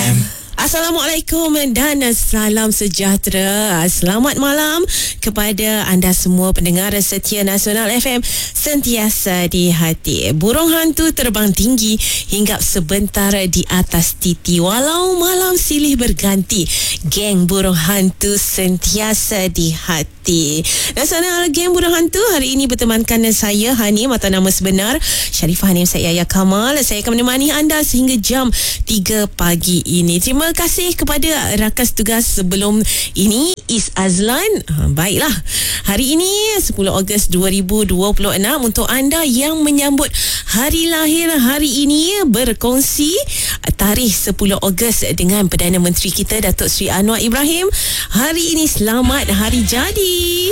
FM. Assalamualaikum dan salam sejahtera. Selamat malam kepada anda semua pendengar setia Nasional FM sentiasa di hati. Burung hantu terbang tinggi hinggap sebentar di atas titi walau malam silih berganti. Geng burung hantu sentiasa di hati. Nasional Geng Burung Hantu hari ini bertemankan saya Hanim atau nama sebenar Sharifah Hanim Syed Kamal. Saya akan menemani anda sehingga jam 3 pagi ini. Terima kasih kepada rakan tugas sebelum ini Is Azlan. Baiklah, hari ini 10 Ogos 2026 untuk anda yang menyambut hari lahir hari ini, berkongsi tarikh 10 Ogos dengan Perdana Menteri kita Datuk Seri Anwar Ibrahim. Hari ini selamat hari jadi.